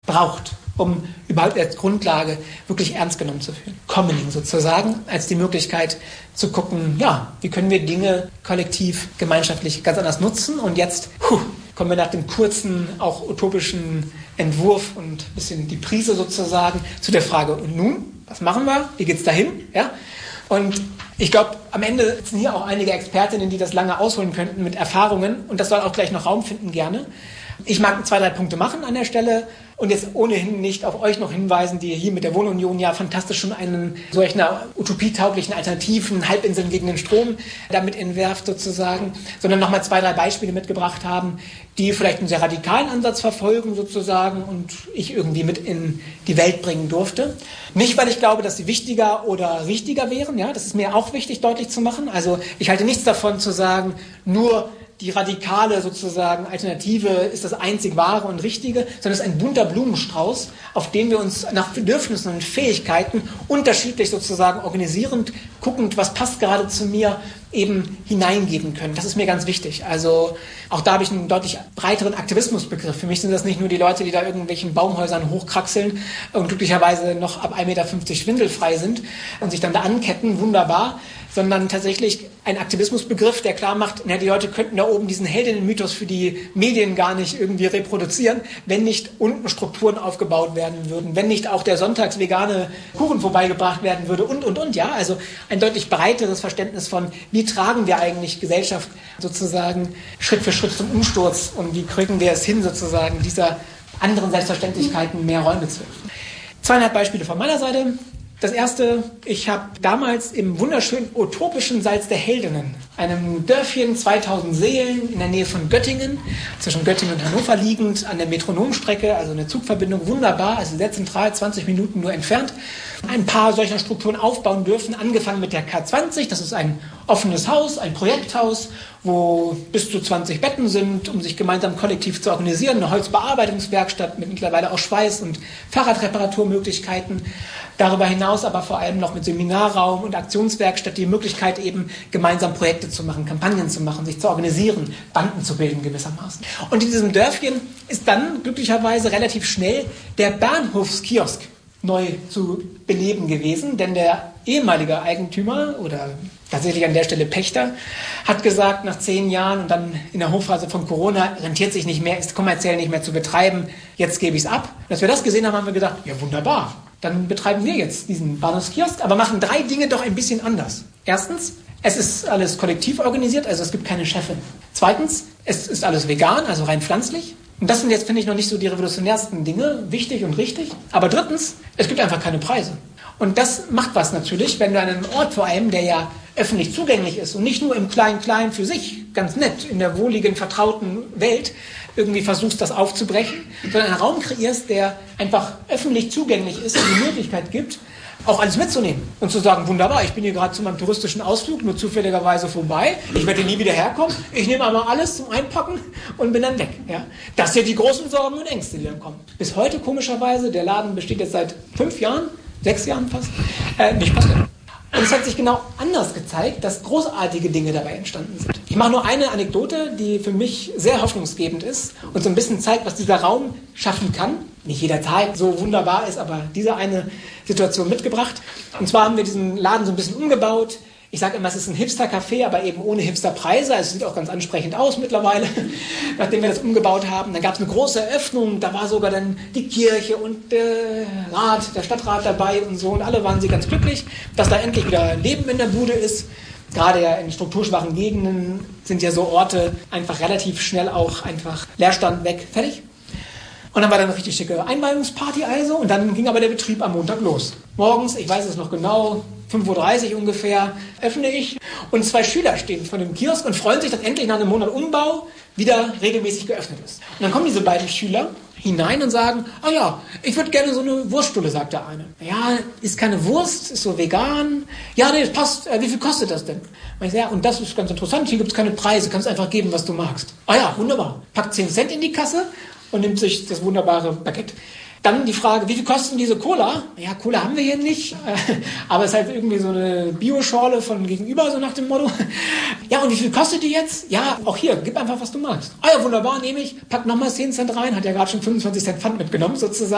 braucht, um überhaupt als Grundlage wirklich ernst genommen zu fühlen. Commoning sozusagen, als die Möglichkeit zu gucken, ja, wie können wir Dinge kollektiv, gemeinschaftlich ganz anders nutzen. Und jetzt kommen wir nach dem kurzen, auch utopischen Entwurf und ein bisschen die Prise sozusagen zu der Frage, und nun, was machen wir? Wie geht's dahin? Ja? Und ich glaube, am Ende sitzen hier auch einige Expertinnen, die das lange ausholen könnten mit Erfahrungen. Und das soll auch gleich noch Raum finden, gerne. Ich mag 2, 3 Punkte machen an der Stelle und jetzt ohnehin nicht auf euch noch hinweisen, die hier mit der Wohnunion ja fantastisch schon einen solchen utopietauglichen alternativen Halbinseln gegen den Strom damit entwerft sozusagen, sondern nochmal 2, 3 Beispiele mitgebracht haben, die vielleicht einen sehr radikalen Ansatz verfolgen sozusagen und ich irgendwie mit in die Welt bringen durfte. Nicht, weil ich glaube, dass sie wichtiger oder richtiger wären, ja, das ist mir auch wichtig deutlich zu machen. Also ich halte nichts davon zu sagen, nur die radikale sozusagen Alternative ist das einzig Wahre und Richtige, sondern es ist ein bunter Blumenstrauß, auf den wir uns nach Bedürfnissen und Fähigkeiten unterschiedlich sozusagen organisierend, guckend, was passt gerade zu mir, eben hineingeben können. Das ist mir ganz wichtig. Also auch da habe ich einen deutlich breiteren Aktivismusbegriff. Für mich sind das nicht nur die Leute, die da irgendwelchen Baumhäusern hochkraxeln und glücklicherweise noch ab 1,50 Meter schwindelfrei sind und sich dann da anketten, wunderbar, sondern tatsächlich ein Aktivismusbegriff, der klar macht, die Leute könnten da oben diesen Heldinnenmythos für die Medien gar nicht irgendwie reproduzieren, wenn nicht unten Strukturen aufgebaut werden würden, wenn nicht auch der sonntags vegane Kuchen vorbeigebracht werden würde und, ja. Also ein deutlich breiteres Verständnis von, wie tragen wir eigentlich Gesellschaft sozusagen Schritt für Schritt zum Umsturz und wie kriegen wir es hin, sozusagen dieser anderen Selbstverständlichkeiten mehr Räume zu öffnen. 2,5 Beispiele von meiner Seite. Das erste, ich habe damals im wunderschönen utopischen Salz der Heldinnen, einem Dörfchen 2000 Seelen in der Nähe von Göttingen, zwischen Göttingen und Hannover liegend, an der Metronomstrecke, also eine Zugverbindung, wunderbar, also sehr zentral, 20 Minuten nur entfernt, ein paar solcher Strukturen aufbauen dürfen, angefangen mit der K20, das ist ein offenes Haus, ein Projekthaus, wo bis zu 20 Betten sind, um sich gemeinsam kollektiv zu organisieren, eine Holzbearbeitungswerkstatt mit mittlerweile auch Schweiß- und Fahrradreparaturmöglichkeiten, darüber hinaus aber vor allem noch mit Seminarraum und Aktionswerkstatt die Möglichkeit eben gemeinsam Projekte zu machen, Kampagnen zu machen, sich zu organisieren, Banden zu bilden gewissermaßen. Und in diesem Dörfchen ist dann glücklicherweise relativ schnell der Bahnhofskiosk neu zu beleben gewesen, denn der ehemalige Eigentümer oder tatsächlich an der Stelle Pächter hat gesagt, nach 10 Jahren und dann in der Hochphase von Corona rentiert sich nicht mehr, ist kommerziell nicht mehr zu betreiben, jetzt gebe ich es ab. Und als wir das gesehen haben, haben wir gedacht, ja wunderbar, dann betreiben wir jetzt diesen Bahnhofskiosk, aber machen 3 Dinge doch ein bisschen anders. Erstens, es ist alles kollektiv organisiert, also es gibt keine Chefin. Zweitens, es ist alles vegan, also rein pflanzlich. Und das sind jetzt, finde ich, noch nicht so die revolutionärsten Dinge, wichtig und richtig. Aber drittens, es gibt einfach keine Preise. Und das macht was natürlich, wenn du an einem Ort vor allem, der ja öffentlich zugänglich ist und nicht nur im Klein-Klein für sich, ganz nett, in der wohligen, vertrauten Welt, irgendwie versuchst, das aufzubrechen, sondern einen Raum kreierst, der einfach öffentlich zugänglich ist und die Möglichkeit gibt, auch alles mitzunehmen und zu sagen, wunderbar, ich bin hier gerade zu meinem touristischen Ausflug nur zufälligerweise vorbei, ich werde nie wieder herkommen, ich nehme einmal alles zum Einpacken und bin dann weg. Ja? Das sind die großen Sorgen und Ängste, die dann kommen. Bis heute komischerweise, der Laden besteht jetzt seit 5 Jahren, 6 Jahren fast, nicht passiert. Und es hat sich genau anders gezeigt, dass großartige Dinge dabei entstanden sind. Ich mache nur eine Anekdote, die für mich sehr hoffnungsgebend ist und so ein bisschen zeigt, was dieser Raum schaffen kann. Nicht jeder Teil so wunderbar ist, aber diese eine Situation mitgebracht. Und zwar haben wir diesen Laden so ein bisschen umgebaut. Ich sage immer, es ist ein Hipster-Café, aber eben ohne Hipsterpreise. Also es sieht auch ganz ansprechend aus mittlerweile, nachdem wir das umgebaut haben. Dann gab es eine große Eröffnung, da war sogar dann die Kirche und der Stadtrat dabei und so. Und alle waren sie ganz glücklich, dass da endlich wieder Leben in der Bude ist. Gerade ja in strukturschwachen Gegenden sind ja so Orte einfach relativ schnell auch einfach Leerstand weg, fertig. Und dann war da eine richtig schicke Einweihungsparty also und dann ging aber der Betrieb am Montag los. Morgens, ich weiß es noch genau, 5:30 Uhr ungefähr, öffne ich und 2 Schüler stehen vor dem Kiosk und freuen sich, dass endlich nach einem Monat Umbau wieder regelmäßig geöffnet ist. Und dann kommen diese beiden Schüler hinein und sagen, ah ja, ich würde gerne so eine Wurststulle, sagt der eine. Ja, ist keine Wurst, ist so vegan. Ja, nee, das passt. Wie viel kostet das denn? Ich sage, ja, und das ist ganz interessant, hier gibt es keine Preise, kannst einfach geben, was du magst. Ah ja, wunderbar. Packt 10 Cent in die Kasse und nimmt sich das wunderbare Baguette. Dann die Frage, wie viel kostet diese Cola? Ja, Cola haben wir hier nicht, aber es ist halt irgendwie so eine Bioschorle von gegenüber, so nach dem Motto. Ja, und wie viel kostet die jetzt? Ja, auch hier, gib einfach, was du magst. Ah ja, wunderbar, nehme ich, pack nochmal 10 Cent rein, hat ja gerade schon 25 Cent Pfand mitgenommen, sozusagen.